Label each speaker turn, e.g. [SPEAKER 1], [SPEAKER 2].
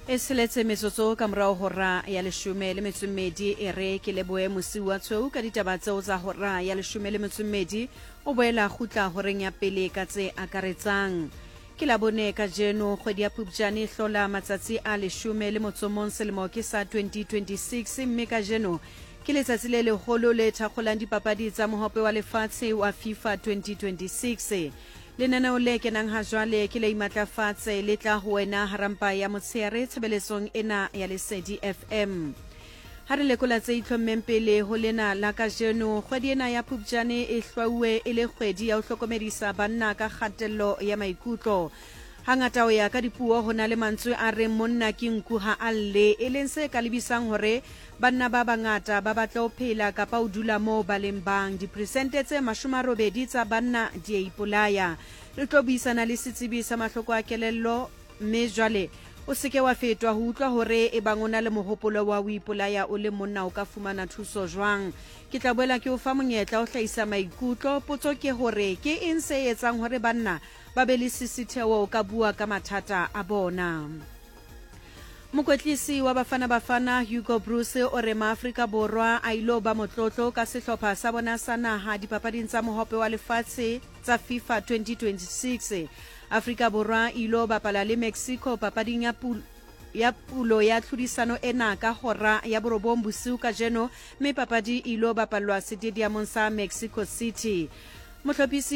[SPEAKER 1] Eseletse metsotso ka morao hora ya 12 e re ke leboe mosi wa tshweu ka ditaba tseo tsa hora ya 12 o boela gutla horeng ya pele ka tse akaretsang. Ke la bone ka jeno kgwedi ya Phupjane e hlola matsatsi a 11 selemo ke sa 2026 mme ka jeno ke letsatsi le legolo le thakgolang dipapadi tsa mohope wa lefatshe wa FIFA 2026. Lenaneo le kenang ha jwale ke le imatlafatse le tla ho wena harampa ya motshehare tshebeletsong ena ya Lesedi FM. Ha re lekola tse itlhommeng pele ho lena la kajeno, kgwedi ena ya Phupjane e hlwauwe e le kgwedi ya ho hlokomedisa banna ka kgatello ya maikutlo. Hangata ho ya ka dipuo ho na le mantswe a reng monna ke nku ha a lle, e leng se ka lebisang hore banna ba bangata ba batla ho phela kapa ho dula moo ba leng bang. Diperesente tse 80 tsa banna di a ipolaya. Re tlo buisana le setsebi sa mahloko a kelello, mme jwale o seke wa fetwa ho utlwa hore e bang ona le mohopolo wa ho ipolaya o le monna o ka fumana thuso jwang. Ke tla boela ke o fa monyetla o hlahisa maikutlo. Potso ke hore ke eng se etsang hore banna ba be le sisitheo ka bua ka mathata a bona. Mokwetlisi wa Bafana Hugo Bruce o re Maafrika Borwa a ilo ba motlotlo ka sehlopha sa bona sa naha dipapading tsa mohope wa lefatshe tsa FIFA 2026. Afrika Borwa ilo bapala le Mexico papading ya pulo ya tlhodisano ena ka hora ya borobong bosiu ka jeno, mme papadi ilo bapalwa stadiumong sa Mexico City. Mohlophisi